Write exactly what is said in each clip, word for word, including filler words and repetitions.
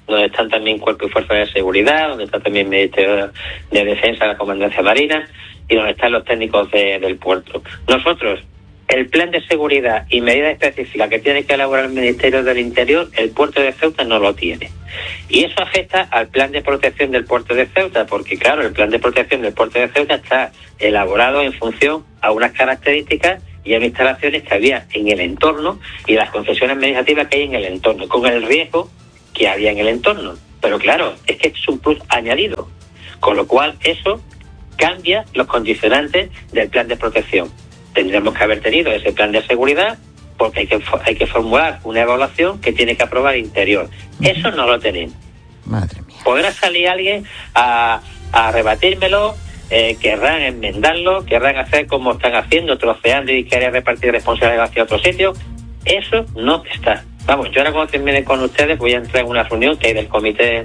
donde están también Cuerpo y Fuerzas de Seguridad, donde está también el Ministerio de Defensa, la Comandancia Marina, y donde están los técnicos de, del puerto. Nosotros, el plan de seguridad y medidas específicas que tiene que elaborar el Ministerio del Interior, el puerto de Ceuta no lo tiene. Y eso afecta al plan de protección del puerto de Ceuta, porque claro, el plan de protección del puerto de Ceuta está elaborado en función a unas características y a unas instalaciones que había en el entorno y las concesiones administrativas que hay en el entorno, con el riesgo que había en el entorno. Pero claro, es que es un plus añadido, con lo cual eso cambia los condicionantes del plan de protección. Tendremos que haber tenido ese plan de seguridad porque hay que hay que formular una evaluación que tiene que aprobar el Interior. Eso no lo tenemos. Madre mía. Podrá salir alguien a, a rebatírmelo, eh, querrán enmendarlo, querrán hacer como están haciendo, troceando y querer repartir responsabilidad hacia otro sitio. Eso no está. Vamos, yo ahora cuando termine con ustedes voy a entrar en una reunión que hay del Comité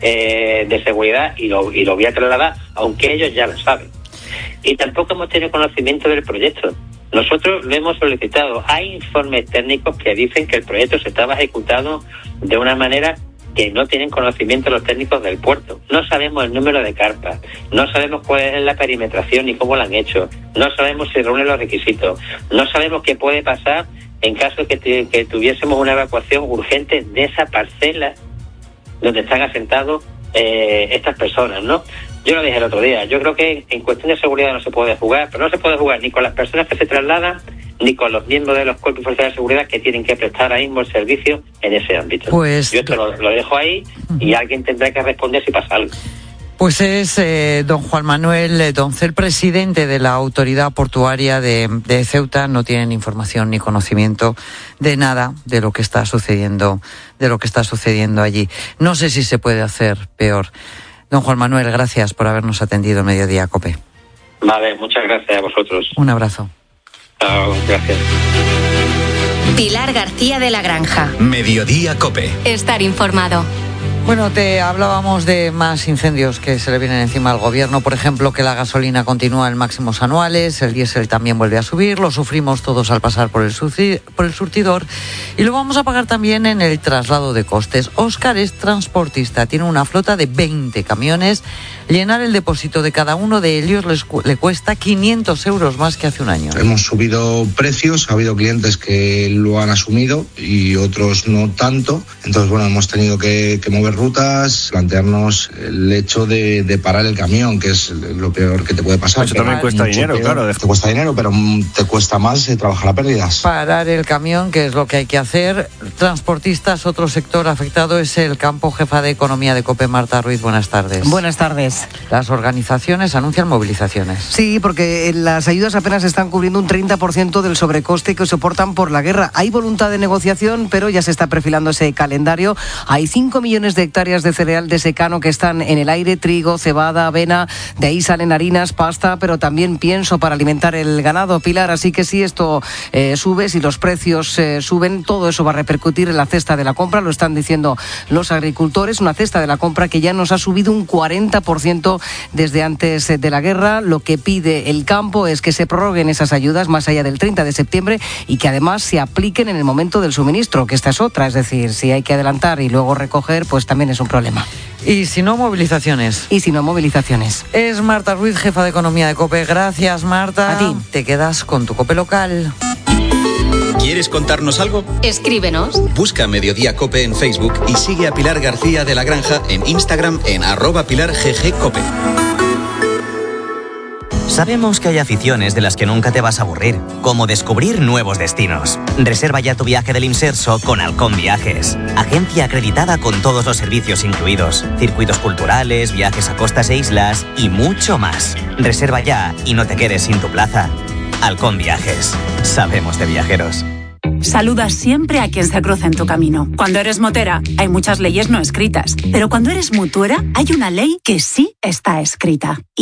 eh, de Seguridad y lo, y lo voy a trasladar, aunque ellos ya lo saben. Y tampoco hemos tenido conocimiento del proyecto. Nosotros lo hemos solicitado. Hay informes técnicos que dicen que el proyecto se estaba ejecutando de una manera que no tienen conocimiento los técnicos del puerto. No sabemos el número de carpas, no sabemos cuál es la perimetración ni cómo la han hecho, no sabemos si reúnen los requisitos, no sabemos qué puede pasar en caso de que, que tuviésemos una evacuación urgente de esa parcela donde están asentados eh, estas personas, ¿no? Yo lo dije el otro día, yo creo que en cuestión de seguridad no se puede jugar, pero no se puede jugar ni con las personas que se trasladan, ni con los miembros de los cuerpos y fuerzas de seguridad que tienen que prestar ahí mismo el servicio en ese ámbito. Pues, yo esto lo, lo dejo ahí y alguien tendrá que responder si pasa algo. Pues es eh, don Juan Manuel Doncel, presidente de la Autoridad Portuaria de, de Ceuta. No tienen información ni conocimiento de nada de lo que está sucediendo, de lo que está sucediendo allí. No sé si se puede hacer peor. Don Juan Manuel, gracias por habernos atendido Mediodía COPE. Vale, muchas gracias a vosotros. Un abrazo. Chao, gracias. Pilar García de la Granja. Mediodía COPE. Estar informado. Bueno, te hablábamos de más incendios que se le vienen encima al gobierno. Por ejemplo, que la gasolina continúa en máximos anuales, el diésel también vuelve a subir, lo sufrimos todos al pasar por el, surci- por el surtidor y lo vamos a pagar también en el traslado de costes. Óscar es transportista, tiene una flota de veinte camiones. Llenar el depósito de cada uno de ellos les cu- le cuesta quinientos euros más que hace un año. Hemos subido precios, ha habido clientes que lo han asumido y otros no tanto. Entonces, bueno, hemos tenido que, que mover rutas, plantearnos el hecho de, de parar el camión, que es lo peor que te puede pasar. Eso también cuesta dinero, peor. claro. Te cuesta dinero, pero te cuesta más eh, trabajar a pérdidas. Parar el camión, que es lo que hay que hacer. Transportistas, otro sector afectado es el campo. Jefa de Economía de COPE, Marta Ruiz, buenas tardes. Buenas tardes. Las organizaciones anuncian movilizaciones. Sí, porque las ayudas apenas están cubriendo un treinta por ciento del sobrecoste que soportan por la guerra. Hay voluntad de negociación, pero ya se está perfilando ese calendario. Hay cinco millones de hectáreas de cereal de secano que están en el aire, trigo, cebada, avena, de ahí salen harinas, pasta, pero también pienso para alimentar el ganado, Pilar. Así que si esto eh, sube, si los precios eh, suben, todo eso va a repercutir en la cesta de la compra, lo están diciendo los agricultores. Una cesta de la compra que ya nos ha subido un cuarenta por ciento desde antes de la guerra. Lo que pide el campo es que se prorroguen esas ayudas más allá del treinta de septiembre y que además se apliquen en el momento del suministro, que esta es otra. Es decir, si hay que adelantar y luego recoger, pues también es un problema. Y si no, movilizaciones. Y si no, movilizaciones. Es Marta Ruiz, jefa de Economía de COPE. Gracias, Marta. A ti. Te quedas con tu COPE local. ¿Quieres contarnos algo? Escríbenos. Busca Mediodía COPE en Facebook y sigue a Pilar García de la Granja en Instagram en arroba Pilar G G COPE. Sabemos que hay aficiones de las que nunca te vas a aburrir, como descubrir nuevos destinos. Reserva ya tu viaje del Imserso con Halcón Viajes, agencia acreditada con todos los servicios incluidos, circuitos culturales, viajes a costas e islas y mucho más. Reserva ya y no te quedes sin tu plaza. Halcón Viajes. Sabemos de viajeros. Saluda siempre a quien se cruza en tu camino. Cuando eres motera, hay muchas leyes no escritas. Pero cuando eres mutuera, hay una ley que sí está escrita. Y es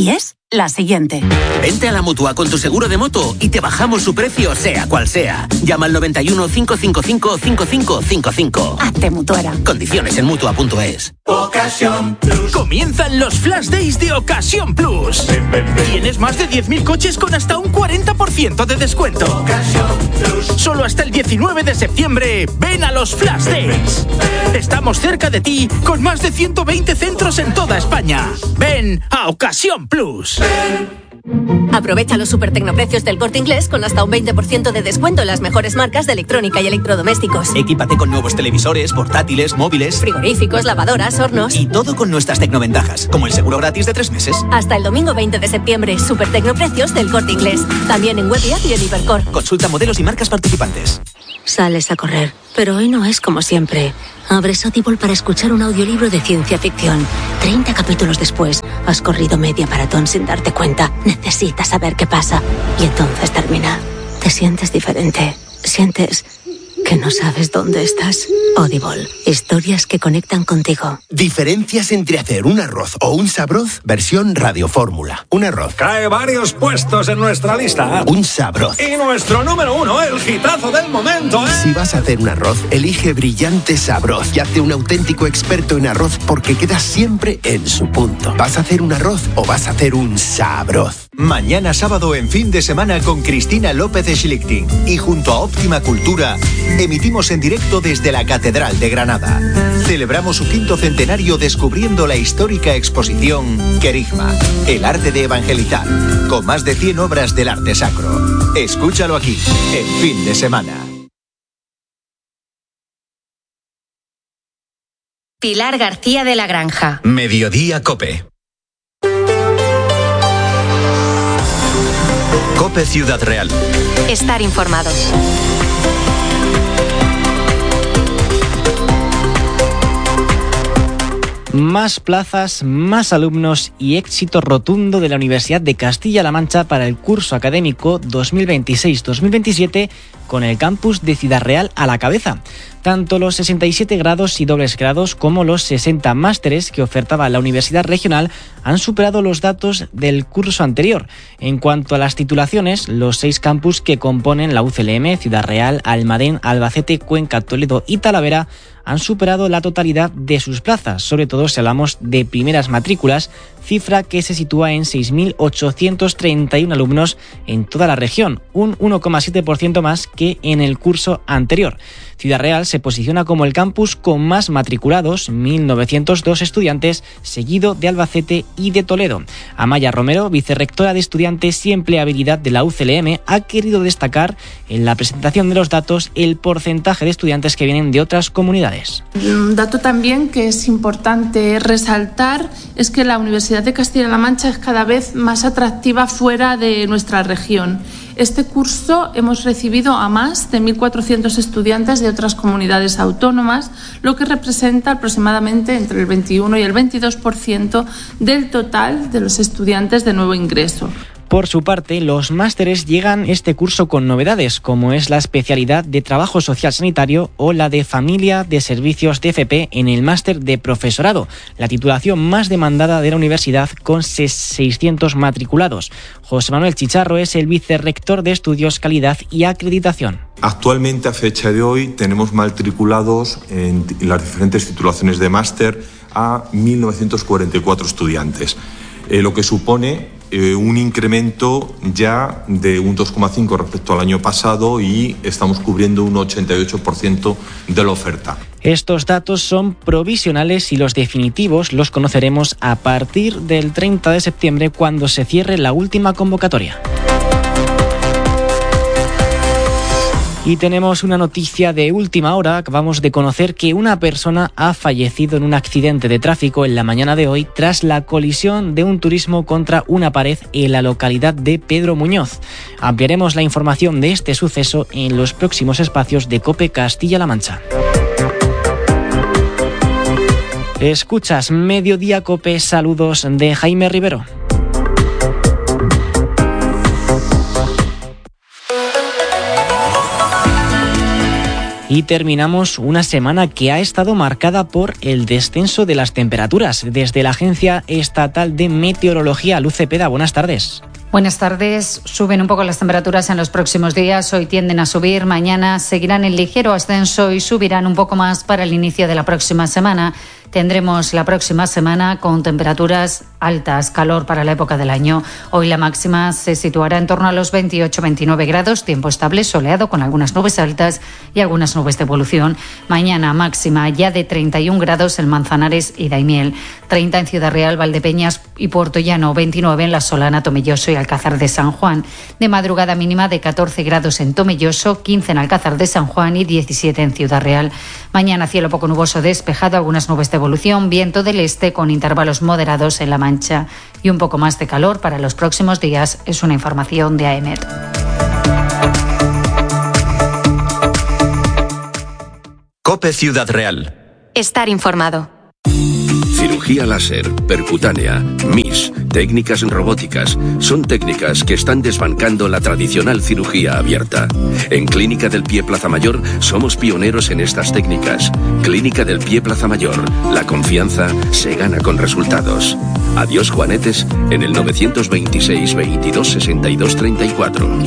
la siguiente. Vente a la Mutua con tu seguro de moto y te bajamos su precio sea cual sea. Llama al noventa y uno, cinco cinco cinco, cinco cinco cinco cinco. Hazte Mutuera. Condiciones en Mutua punto es. Ocasión Plus. Comienzan los Flash Days de Ocasión Plus. Ven, ven, ven. Tienes más de diez mil coches con hasta un cuarenta por ciento de descuento. Ocasión Plus. Solo hasta el diecinueve de septiembre. Ven a los Flash Days. Estamos cerca de ti con más de ciento veinte centros en toda España. Ven a Ocasión Plus. Aprovecha los super tecnoprecios del Corte Inglés con hasta un veinte por ciento de descuento en las mejores marcas de electrónica y electrodomésticos. Equípate con nuevos televisores, portátiles, móviles, frigoríficos, lavadoras, hornos. Y todo con nuestras tecnoventajas, como el seguro gratis de tres meses. Hasta el domingo veinte de septiembre, super tecnoprecios del Corte Inglés. También en web y app y en Hipercor. Consulta modelos y marcas participantes. Sales a correr, pero hoy no es como siempre. Abres Audible para escuchar un audiolibro de ciencia ficción. treinta capítulos después, has corrido media maratón sin darte cuenta. Necesitas saber qué pasa. Y entonces termina. Te sientes diferente. Sientes que no sabes dónde estás. Audible. Historias que conectan contigo. Diferencias entre hacer un arroz o un sabroz, versión radiofórmula. Un arroz. Cae varios puestos en nuestra lista. Un sabroz. Y nuestro número uno, el hitazo del momento, ¿eh? Si vas a hacer un arroz, elige Brillante Sabroz y hazte un auténtico experto en arroz porque quedas siempre en su punto. ¿Vas a hacer un arroz o vas a hacer un sabroz? Mañana sábado en Fin de Semana con Cristina López Schlichting y junto a Óptima Cultura emitimos en directo desde la Catedral de Granada. Celebramos su quinto centenario descubriendo la histórica exposición Querigma, el arte de evangelizar, con más de cien obras del arte sacro. Escúchalo aquí, en Fin de Semana. Pilar García de la Granja. Mediodía Cope. Cope Ciudad Real. Estar informados. Más plazas, más alumnos y éxito rotundo de la Universidad de Castilla-La Mancha para el curso académico dos mil veintiséis dos mil veintisiete con el campus de Ciudad Real a la cabeza. Tanto los sesenta y siete grados y dobles grados como los sesenta másteres que ofertaba la Universidad Regional han superado los datos del curso anterior. En cuanto a las titulaciones, los seis campus que componen la U C L M, Ciudad Real, Almadén, Albacete, Cuenca, Toledo y Talavera han superado la totalidad de sus plazas, sobre todo si hablamos de primeras matrículas, cifra que se sitúa en seis mil ochocientos treinta y uno alumnos en toda la región, un uno coma siete por ciento más que en el curso anterior. Ciudad Real se posiciona como el campus con más matriculados, mil novecientos dos estudiantes, seguido de Albacete y de Toledo. Amaya Romero, vicerrectora de Estudiantes y Empleabilidad de la U C L M, ha querido destacar en la presentación de los datos el porcentaje de estudiantes que vienen de otras comunidades. Un dato también que es importante resaltar es que la Universidad de Castilla-La Mancha es cada vez más atractiva fuera de nuestra región. Este curso hemos recibido a más de mil cuatrocientos estudiantes de otras comunidades autónomas, lo que representa aproximadamente entre el veintiuno y el veintidós por ciento del total de los estudiantes de nuevo ingreso. Por su parte, los másteres llegan este curso con novedades, como es la especialidad de Trabajo Social Sanitario o la de Familia de Servicios de F P en el máster de Profesorado, la titulación más demandada de la universidad con seiscientos matriculados. José Manuel Chicharro es el vicerrector de Estudios, Calidad y Acreditación. Actualmente, a fecha de hoy, tenemos matriculados en las diferentes titulaciones de máster a mil novecientos cuarenta y cuatro estudiantes, eh, lo que supone Eh, un incremento ya de un dos coma cinco respecto al año pasado y estamos cubriendo un ochenta y ocho por ciento de la oferta. Estos datos son provisionales y los definitivos los conoceremos a partir del treinta de septiembre cuando se cierre la última convocatoria. Y tenemos una noticia de última hora. Acabamos de conocer que una persona ha fallecido en un accidente de tráfico en la mañana de hoy tras la colisión de un turismo contra una pared en la localidad de Pedro Muñoz. Ampliaremos la información de este suceso en los próximos espacios de COPE Castilla-La Mancha. Escuchas Mediodía COPE, saludos de Jaime Rivero. Y terminamos una semana que ha estado marcada por el descenso de las temperaturas. Desde la Agencia Estatal de Meteorología, Luz Cepeda, buenas tardes. Buenas tardes. Suben un poco las temperaturas en los próximos días. Hoy tienden a subir, mañana seguirán en ligero ascenso y subirán un poco más para el inicio de la próxima semana. Tendremos la próxima semana con temperaturas altas, calor para la época del año. Hoy la máxima se situará en torno a los veintiocho a veintinueve grados, tiempo estable, soleado con algunas nubes altas y algunas nubes de evolución. Mañana máxima ya de treinta y un grados en Manzanares y Daimiel, treinta en Ciudad Real, Valdepeñas y Puerto Llano, veintinueve en La Solana, Tomelloso y Alcázar de San Juan. De madrugada mínima de catorce grados en Tomelloso, quince en Alcázar de San Juan y diecisiete en Ciudad Real. Mañana cielo poco nuboso despejado, algunas nubes de evolución, viento del este con intervalos moderados en La Mancha y un poco más de calor para los próximos días. Es una información de AEMET. COPE Ciudad Real. Estar informado. Cirugía láser, percutánea, M I S, técnicas robóticas, son técnicas que están desbancando la tradicional cirugía abierta. En Clínica del Pie Plaza Mayor somos pioneros en estas técnicas. Clínica del Pie Plaza Mayor, la confianza se gana con resultados. Adiós Juanetes en el novecientos veintiséis veintidós sesenta y dos treinta y cuatro.